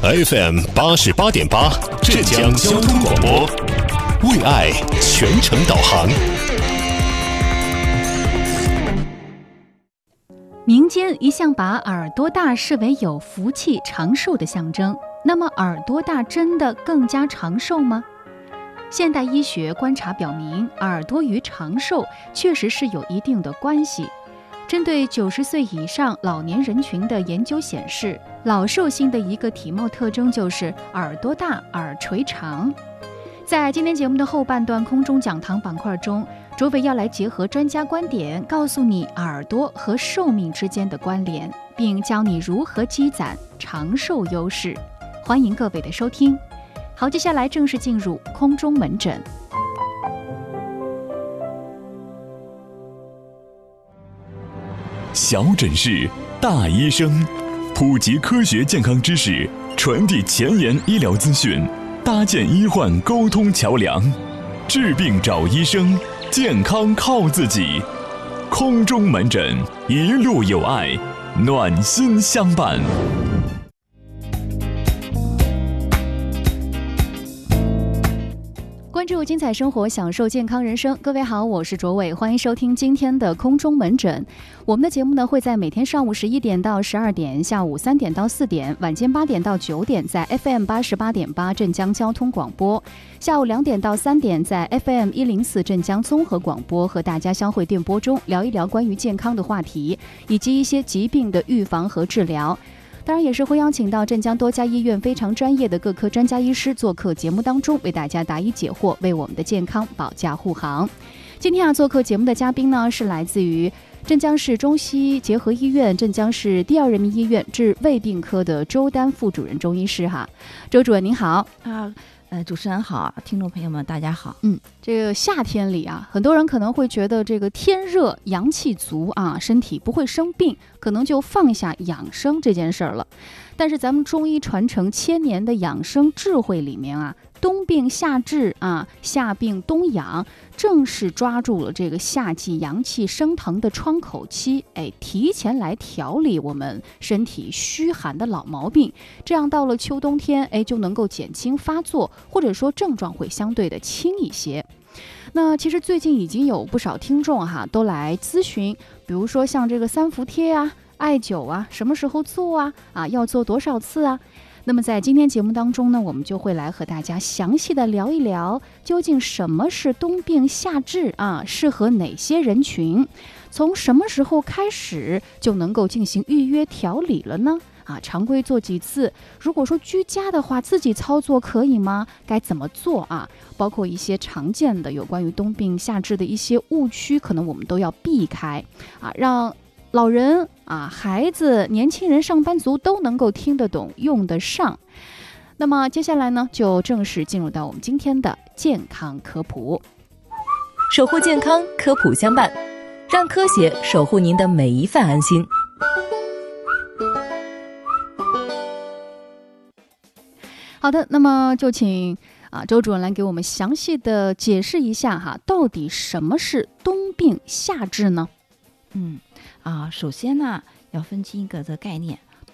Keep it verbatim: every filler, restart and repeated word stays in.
F M 八十八点八，浙江交通广播，为爱全程导航。 民间一向把耳朵大视为有福气、长寿的象征，那么耳朵大真的更加长寿吗？现代医学观察表明，耳朵与长寿确实是有一定的关系。针对九十岁以上老年人群的研究显示，老寿星的一个体貌特征就是耳朵大、耳垂长。在今天节目的后半段空中讲堂板块中，卓伟要来结合专家观点，告诉你耳朵和寿命之间的关联，并教你如何积攒长寿优势。欢迎各位的收听。好，接下来正式进入空中门诊。 小诊室，大医生，普及科学健康知识，传递前沿医疗资讯，搭建医患沟通桥梁。治病找医生，健康靠自己。空中门诊，一路有爱，暖心相伴。 关注精彩生活，享受健康人生。各位好，我是卓伟，欢迎收听今天的空中门诊。我们的节目呢会在每天上午十一点到十二点，下午三点到四点，晚间八点到九点在 F M 八十八点八镇江交通广播，下午两点到三点在 F M 一零四镇江综合广播和大家相会电波中聊一聊关于健康的话题，以及一些疾病的预防和治疗。当然也是会邀请到镇江多家医院非常专业的各科专家医师做客节目当中，为大家答疑解惑，为我们的健康保驾护航。今天啊，做客节目的嘉宾呢是来自于镇江市中西结合医院镇江市第二人民医院治胃病科的周丹副主任中医师哈。周主任您好啊。呃，主持人好，听众朋友们大家好。 嗯，这个夏天里啊，很多人可能会觉得这个天热阳气足啊，身体不会生病，可能就放下养生这件事儿了。但是咱们中医传承千年的养生智慧里面啊，冬病夏治啊，夏病冬养，正是抓住了这个夏季阳气升腾的窗口期，哎，提前来调理我们身体虚寒的老毛病，这样到了秋冬天，哎，就能够减轻发作，或者说症状会相对的轻一些。那其实最近已经有不少听众哈都来咨询，比如说像这个三伏贴啊、艾灸啊，什么时候做啊？啊，要做多少次啊？那么在今天节目当中呢，我们就会来和大家详细的聊一聊，究竟什么是冬病夏治啊？适合哪些人群？从什么时候开始就能够进行预约调理了呢？啊，常规做几次？如果说居家的话，自己操作可以吗？该怎么做啊？包括一些常见的有关于冬病夏治的一些误区，可能我们都要避开啊，让老人啊、孩子、年轻人、上班族都能够听得懂、用得上。那么接下来呢，就正式进入到我们今天的健康科普。 守护健康，科普相伴，让科学守护您的每一份安心。 好的，那么就请啊周主任来给我们详细的解释一下哈，到底什么是冬病夏治呢？ 嗯啊，首先呢要分清一个的概念